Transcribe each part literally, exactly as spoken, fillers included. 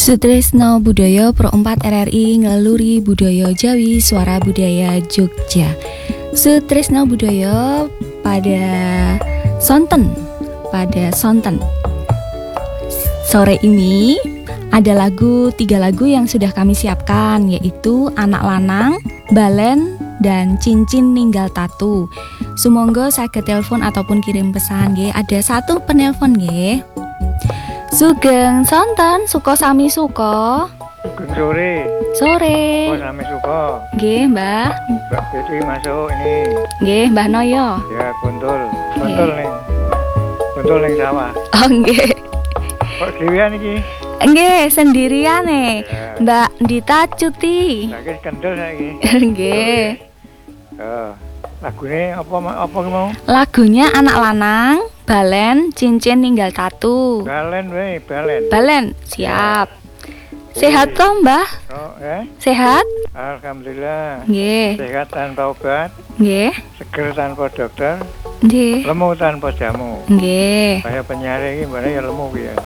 Sutresno Budaya Pro empat R R I ngeluri budaya Jawi Suara Budaya Jogja. Sutresno Budaya pada sonten pada sonten. Sore ini ada lagu tiga lagu yang sudah kami siapkan, yaitu Anak Lanang, Balen, dan Cincin Ninggal Tatu. Sumangga saged telepon ataupun kirim pesan nggih. Ada satu penelpon nggih. Sugeng sonten suka sami suka. Sugeng sore. Sore. Oh, sami suka. Nggih, Mbah. Mbak Betty masuk ini. Nggih, Mbah Noyo. Ya, kuntul. Kuntul nih. Kuntul ning sawah. Oh, nggih. Kok dhewean iki? Nggih, sendirian nih. Ya. Mbak Dita cuti. Saiki kendel saiki. Nggih. Oh, lagune apa apa mau? Lagunya Anak Lanang, Balen, Cincin Ninggal Tatu. Balen we, balen. Balen, siap. Sehat toh, Mbah? Oh, eh? Sehat? Alhamdulillah. Nggih. Sehat tanpa obat, Nggih. seger tanpa dokter, Nggih. lemu tanpa jamu. Nggih. Kayak penyiar iki mbane ya lemu ya.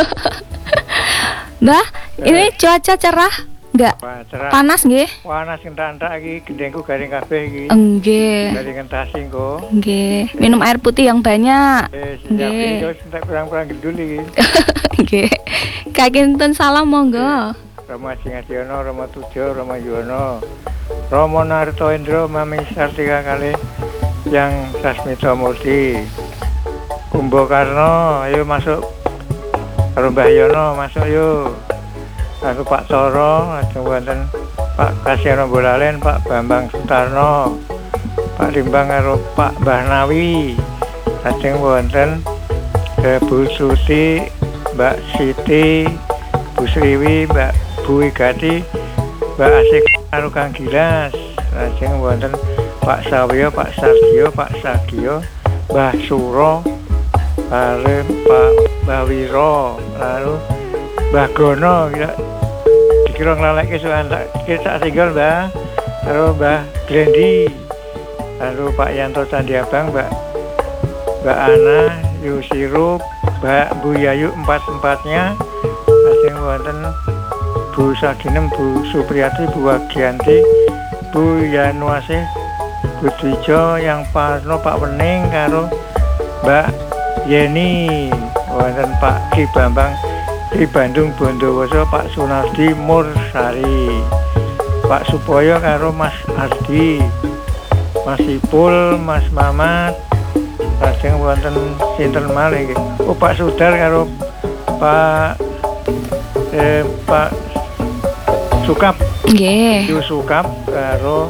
Mbah, ini cuaca cerah enggak? Wah, cerah. Panas nggih? Panas kentak-kentak iki, gendengku garing kabeh iki. Nggih. Garing entas engko. Nggih. Minum air putih yang banyak. Eh, siap Nggih. iki wis entek kurang-kurang gendul iki. Nggih. Kakinten salam monggo. Rama Singadiono, Rama Tujo, Rama Yuwono, Rama Narto Indro, Mami Sartika kali yang Sasmita Murti, Kumbo Karno, ayo masuk. Karo Mbah Yono masuk yuk. Aku Pak Toro, ajeng wonten Pak Kasyono Bolalen, Pak Bambang Sutarno, Pak Limbang karo Pak Mbah Nawi. Ajeng wonten eh, Bu Suti, Mbak Siti, Bu Sriwi, Mbak Bu Igati, Mbak Asik karo Kang Gilas. Ajeng wonten Pak Sawyo, Pak Sargio, Pak Sagio, Mbah Suro, lalu Pak Mbah Wiro, lalu Mbah Gono, ya dikira ngelalek kesukaan tak kita tinggal Mbah, lalu Mbah Glendi, lalu Pak Yanto Candi Abang, Mbak Mbak Ana, Yusirup, Mbak Bu Yayu empat-empatnya, asing wonten Bu Saginem, Bu Supriyati, Bu Wagianti, Bu Yanuasih, Bu Dwijo, yang Parno, Pak Wening, karo Mbak Yeni, wonten Pak Ki Bambang di Bandung Bondowoso, Pak Sunardi Mursari, Pak Supoyo karo Mas Ardi, Mas Ipul, Mas Mamat, lajeng wonten sinten malih. Oh, Pak Sudar karo Pak eh, Pak Sukap. Nggih. Yu Sukap karo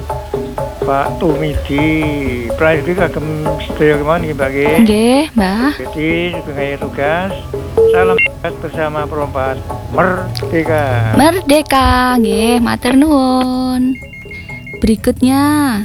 Pak Tumidi. Prayogi kagem sedaya kemawon nggih Mbak nggih. Nggih, Mbah. Jadi sebagai tugas, salam sehat bersama perempat Merdeka. Merdeka, nggih, matur nuwun. Berikutnya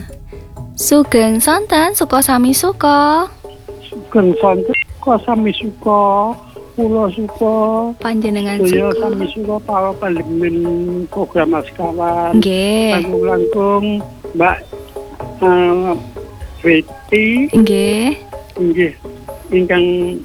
Sugeng sonten suka sami suka. Sugeng sonten suka sami suka. Kula suka Panjenengan saya suka. sami suka para panjenengan program Askawan. Nggih. Langkung-langkung Mbak uh, Betty Nggih. nggih ingkang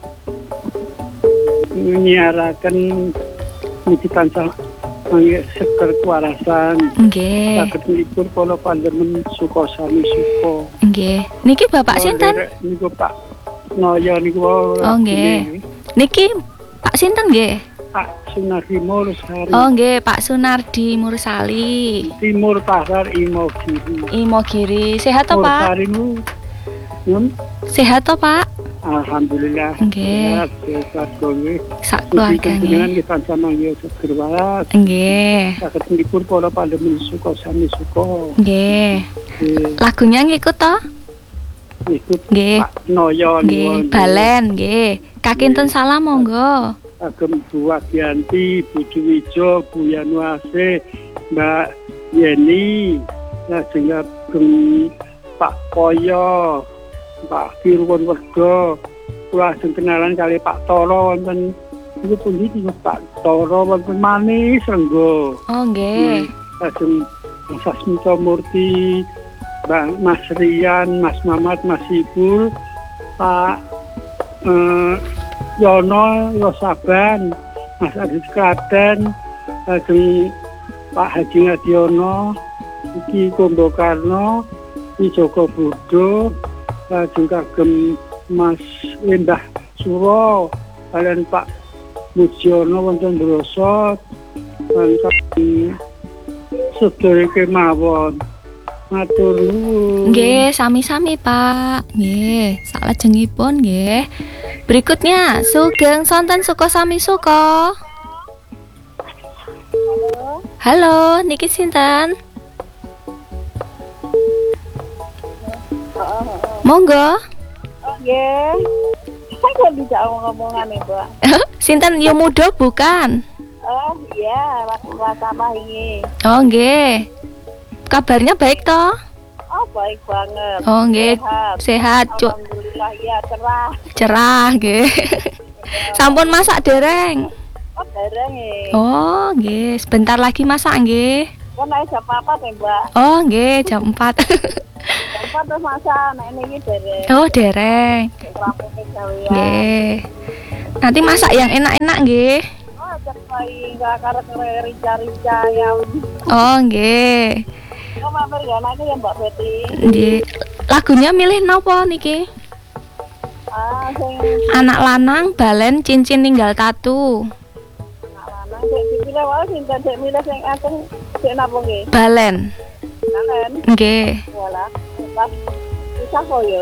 nyiaraken niki tansah mangke seger kuarasan. Nggih. Saged nglipur kula panjenengan suka sami suka. Nggih. Niki Bapak sinten? Niku Pak Noyo niku. Oh, nggih. Niki Pak sinten nggih? Pak Sunardi Mursari. Oh nggih, Pak Sunardi Mursali. Timur Pasar Imogiri. Imogiri. Sehat toh, Pak? Mursari nu. Nun. Sehat toh, Pak? Alhamdulillah. Nggih. Sehat nggih. Sak keluarga Dengan nggih. kita sama ya seger waras. Nggih. Saged nglipur para panjenengan suka sami suka. Nggih. Nggih. Lagunya ngikut toh? Ikut Nggih. Pak Noyo Nggih, Balen nggih. Kakinten salam monggo. Agem Bu Wagianti, Bu Dwijo, Bu Yanuase, Mbak Yeni, lajeng agem Pak Koyo, Pak Firwan Wergo, kula ajeng kenalan kali Pak Toro wonten niku pundi niku Pak Toro wonten manis renggo. Oh nggih. Lajeng Sasmita Murti, Mbak Mas Rian, Mas Mamat, Mas Ibul, Pak eh, Yono Yosaban, Mas Adit Klaten, lajeng Pak Haji Ngadiono, iki Kombo Karno, iki Joko Budo, lajeng kagem Mas Endah Suro, kalian Pak Mujiono wonten Brosot, lan kagem sedaya kemawon. Matur nuwun. Nggih, sami-sami Pak. Nggih, salajengipun nggih. Berikutnya Sugeng Sonten Suko Sami Suko. Halo. Halo, niki sinten? Monggo. Oh nggih. Saya bisa ngomong-ngomongan nih, Mbak. Sinten Yomudo bukan? Oh iya, sama ini. Oh nggih. Kabarnya baik toh? Oh baik banget. Oh nggih. Sehat, Cuk. Alhamdulillah ya cerah. Cerah nggih. Sampun masak dereng? Oh dereng ya. Oh nggih, sebentar lagi masak nggih. Kan naik jam apa nih, Mbak? Oh nggih, jam empat. Jam empat terus masak, nah ini dereng. Oh dereng. Rampungnya gawean. Nggih. Nanti masak yang enak-enak nggih. Oh cepai enggak karek rica-rica yang. Oh nggih. Oh mampir ya anaknya ya Mbak Betty. Nggih. Lagunya milih napa niki? Ah, sing Anak lanang balen cincin ninggal tatu. anak lanang sik dipilih wae sinten sik milih sing akeh sik napa nggih? Balen. Kangen. Nggih. Wala. Pas bisa kok yo.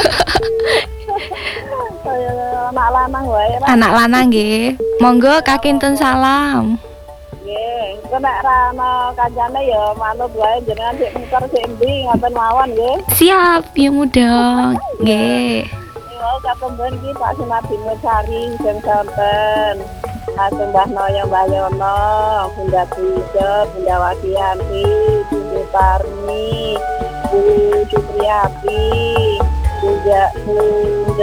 Saya anak lanang wae lah. Anak lanang nggih. Monggo kakinten salam. Nggih, engko nek ra ana kancane ya manut wae jenengan sik muter sik endi ngoten mawon nggih. Siap, ya muda. Nggih. Iya, katemben iki Pak Sunadi Mesari sing sonten. Asung Mbah Noyo Mbah Yono, Bunda Tijo, Bunda Wagianti, Bunda Parmi, Bu Supriyati, Bunda Bunda